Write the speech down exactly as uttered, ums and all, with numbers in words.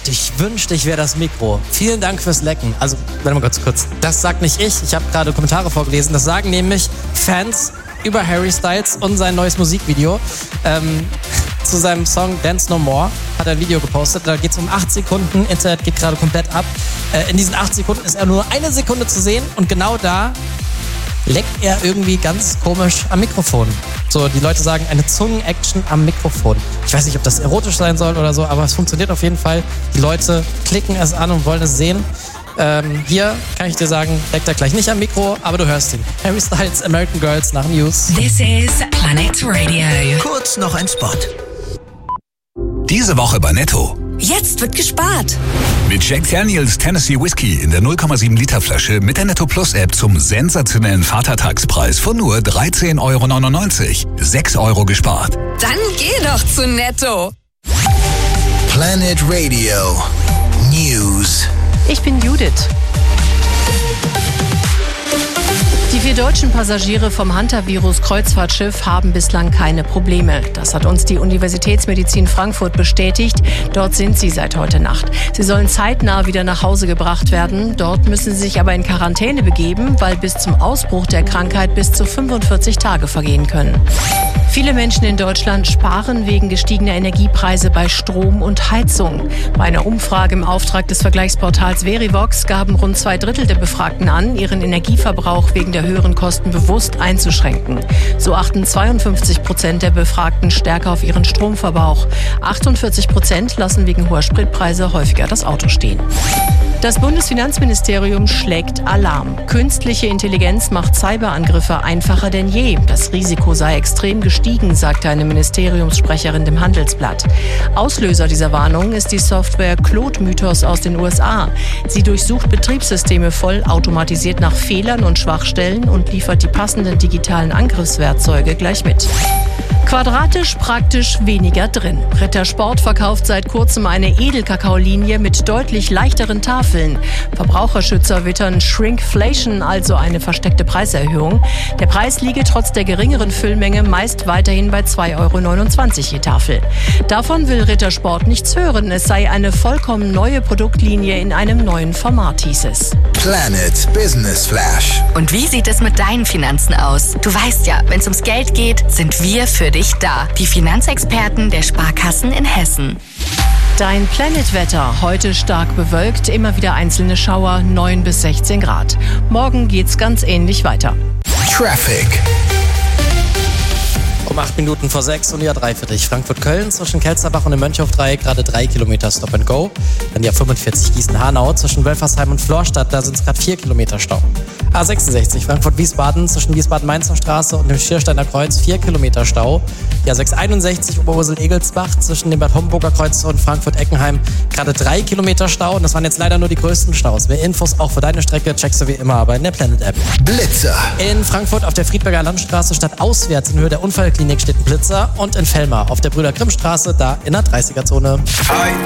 wünschte, ich wünschte, ich wäre das Mikro. Vielen Dank fürs Lecken. Also, warte mal ganz kurz. Das sagt nicht ich. Ich habe gerade Kommentare vorgelesen. Das sagen nämlich Fans über Harry Styles und sein neues Musikvideo. Ähm, zu seinem Song Dance No More hat er ein Video gepostet. Da geht es um acht Sekunden. Internet geht gerade komplett ab. Äh, in diesen acht Sekunden ist er nur eine Sekunde zu sehen. Und genau da leckt er irgendwie ganz komisch am Mikrofon. So, die Leute sagen, eine Zungen-Action am Mikrofon. Ich weiß nicht, ob das erotisch sein soll oder so, aber es funktioniert auf jeden Fall. Die Leute klicken es an und wollen es sehen. Ähm, hier kann ich dir sagen, leckt er gleich nicht am Mikro, aber du hörst ihn. Harry Styles, American Girls nach News. This is Planet Radio. Kurz noch ein Spot. Diese Woche bei Netto. Jetzt wird gespart. Mit Jack Daniels Tennessee Whiskey in der null Komma sieben Liter Flasche mit der Netto Plus App zum sensationellen Vatertagspreis von nur dreizehn Euro neunundneunzig. sechs Euro gespart. Dann geh doch zu Netto. Planet Radio News. Ich bin Judith. Die vier deutschen Passagiere vom Hantavirus-Kreuzfahrtschiff haben bislang keine Probleme. Das hat uns die Universitätsmedizin Frankfurt bestätigt. Dort sind sie seit heute Nacht. Sie sollen zeitnah wieder nach Hause gebracht werden. Dort müssen sie sich aber in Quarantäne begeben, weil bis zum Ausbruch der Krankheit bis zu fünfundvierzig Tage vergehen können. Viele Menschen in Deutschland sparen wegen gestiegener Energiepreise bei Strom und Heizung. Bei einer Umfrage im Auftrag des Vergleichsportals Verivox gaben rund zwei Drittel der Befragten an, ihren Energieverbrauch wegen der höheren Kosten bewusst einzuschränken. So achten zweiundfünfzig Prozent der Befragten stärker auf ihren Stromverbrauch. achtundvierzig Prozent lassen wegen hoher Spritpreise häufiger das Auto stehen. Das Bundesfinanzministerium schlägt Alarm. Künstliche Intelligenz macht Cyberangriffe einfacher denn je. Das Risiko sei extrem gestiegen, sagte eine Ministeriumssprecherin dem Handelsblatt. Auslöser dieser Warnung ist die Software Claude Mythos aus den U S A. Sie durchsucht Betriebssysteme vollautomatisiert nach Fehlern und Schwachstellen und liefert die passenden digitalen Angriffswerkzeuge gleich mit. Quadratisch, praktisch, weniger drin. Rittersport verkauft seit kurzem eine Edelkakaolinie mit deutlich leichteren Tafeln. Verbraucherschützer wittern Shrinkflation, also eine versteckte Preiserhöhung. Der Preis liege trotz der geringeren Füllmenge meist weiterhin bei zwei Euro neunundzwanzig je Tafel. Davon will Rittersport nichts hören. Es sei eine vollkommen neue Produktlinie in einem neuen Format, hieß es. Planet Business Flash. Und wie sieht es mit deinen Finanzen aus? Du weißt ja, wenn es ums Geld geht, sind wir für dich da. Die Finanzexperten der Sparkassen in Hessen. Dein Planet-Wetter. Heute stark bewölkt, immer wieder einzelne Schauer, neun bis sechzehn Grad. Morgen geht's ganz ähnlich weiter. Traffic. Um acht Minuten vor sechs und ja drei für dich. Frankfurt-Köln zwischen Kelsterbach und dem Mönchhofdreieck gerade drei Kilometer Stop and Go. Dann die A fünfundvierzig Gießen-Hanau zwischen Wölfersheim und Florstadt, da sind es gerade vier Kilometer Stau. A sechsundsechzig Frankfurt-Wiesbaden zwischen Wiesbaden-Mainzer Straße und dem Schiersteiner Kreuz vier Kilometer Stau. Die A sechshunderteinundsechzig Oberursel-Egelsbach zwischen dem Bad Homburger Kreuz und Frankfurt-Eckenheim gerade drei Kilometer Stau. Und das waren jetzt leider nur die größten Staus. Mehr Infos auch für deine Strecke checkst du wie immer aber in der Planet-App. Blitzer. In Frankfurt auf der Friedberger Landstraße statt auswärts in Höhe der Unfallklinik steht ein Blitzer und in Vellmar auf der Brüder-Grimm-Straße, da in der dreißiger Zone. Hi,